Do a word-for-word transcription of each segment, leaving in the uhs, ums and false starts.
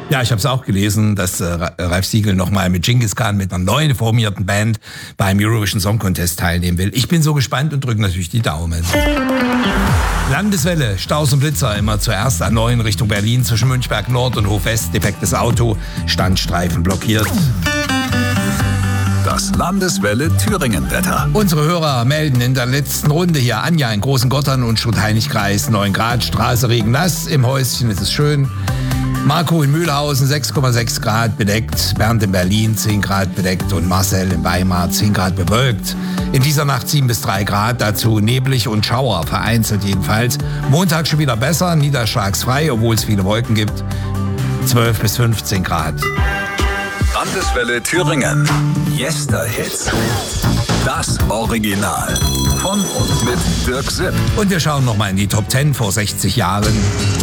Ja, ich habe es auch gelesen, dass äh, Ralf Siegel nochmal mit Genghis Khan, mit einer neuen formierten Band beim Eurovision Song Contest teilnehmen will. Ich bin so gespannt und drücke natürlich die Daumen. Landeswelle, Staus und Blitzer, immer zuerst an neun Richtung Berlin zwischen Münchberg Nord und Hof West. Defektes Auto, Standstreifen blockiert. Das Landeswelle Thüringen-Wetter. Unsere Hörer melden in der letzten Runde hier Anja in Großen Gottern und Schut-Heinig-Kreis neun Grad, Straße regennass, im Häuschen ist es schön. Marco in Mühlhausen sechs Komma sechs Grad bedeckt, Bernd in Berlin zehn Grad bedeckt und Marcel in Weimar zehn Grad bewölkt. In dieser Nacht sieben bis drei Grad, dazu neblig und Schauer, vereinzelt jedenfalls. Montag schon wieder besser, niederschlagsfrei, obwohl es viele Wolken gibt. zwölf bis fünfzehn Grad. Landeswelle Thüringen. Yester-Hits. Das Original. Von und mit Dirk Sipp. Und wir schauen nochmal in die Top zehn vor sechzig Jahren.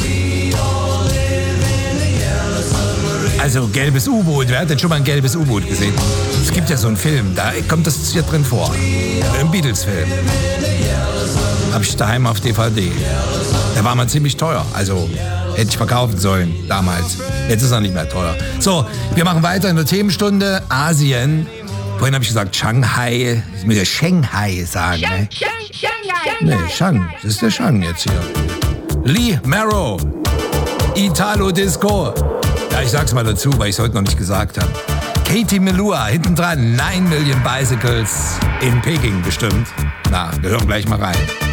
Also gelbes U-Boot, wer hat denn schon mal ein gelbes U-Boot gesehen? Es gibt ja so einen Film, da kommt das hier drin vor. Ein Beatles-Film. Hab ich daheim auf D V D. Der war mal ziemlich teuer, also hätte ich verkaufen sollen damals. Jetzt ist er nicht mehr teuer. So, wir machen weiter in der Themenstunde. Asien. Vorhin habe ich gesagt Shanghai. Ich muss ja Shanghai sagen. Ne? Nee, Shang. Das ist der Shang jetzt hier. Lee Marrow. Italo Disco. Ja, ich sag's mal dazu, weil ich es heute noch nicht gesagt habe. Katie Melua, hinten dran, nine Million Bicycles in Peking bestimmt. Na, wir hören gleich mal rein.